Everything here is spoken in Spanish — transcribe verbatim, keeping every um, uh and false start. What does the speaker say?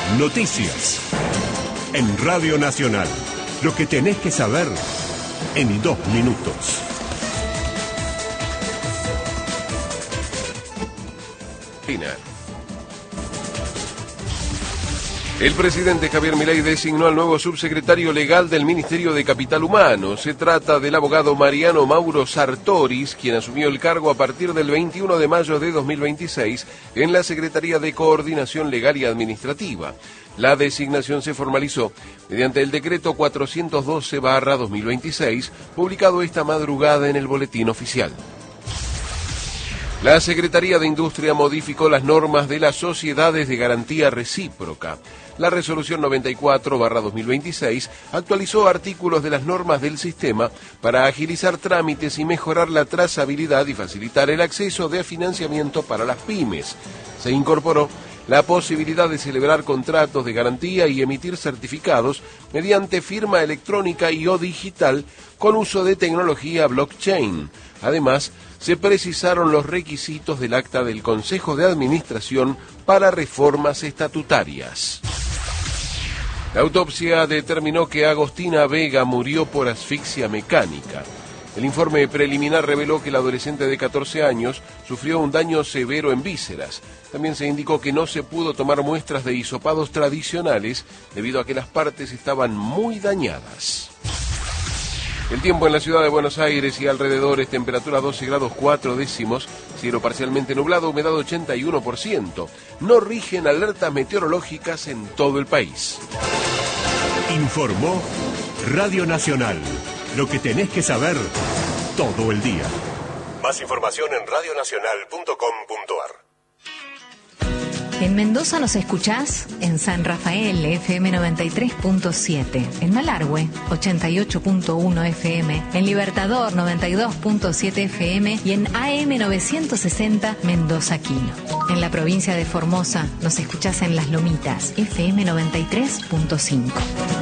Noticias. En Radio Nacional. Lo que tenés que saber en dos minutos. El presidente Javier Milei designó al nuevo subsecretario legal del Ministerio de Capital Humano. Se trata del abogado Mariano Mauro Sartoris, quien asumió el cargo a partir del veintiuno de mayo de dos mil veintiséis en la Secretaría de Coordinación Legal y Administrativa. La designación se formalizó mediante el decreto cuatrocientos doce barra dos mil veintiséis, publicado esta madrugada en el Boletín Oficial. La Secretaría de Industria modificó las normas de las sociedades de garantía recíproca. La resolución noventa y cuatro barra dos mil veintiséis actualizó artículos de las normas del sistema para agilizar trámites y mejorar la trazabilidad y facilitar el acceso de financiamiento para las pymes. Se incorporó la posibilidad de celebrar contratos de garantía y emitir certificados mediante firma electrónica y o digital con uso de tecnología blockchain. Además, se precisaron los requisitos del acta del Consejo de Administración para reformas estatutarias. La autopsia determinó que Agostina Vega murió por asfixia mecánica. El informe preliminar reveló que el adolescente de catorce años sufrió un daño severo en vísceras. También se indicó que no se pudo tomar muestras de hisopados tradicionales debido a que las partes estaban muy dañadas. El tiempo en la ciudad de Buenos Aires y alrededores, temperatura doce grados cuatro décimos, cielo parcialmente nublado, humedad ochenta y uno por ciento. No rigen alertas meteorológicas en todo el país. Informó Radio Nacional. Lo que tenés que saber todo el día. Más información en radio nacional punto com punto a r. En Mendoza nos escuchás en San Rafael, F M noventa y tres punto siete, en Malargüe, ochenta y ocho punto uno F M, en Libertador, noventa y dos punto siete F M y en A M novecientos sesenta Mendoza Quino. En la provincia de Formosa nos escuchás en Las Lomitas, F M noventa y tres punto cinco.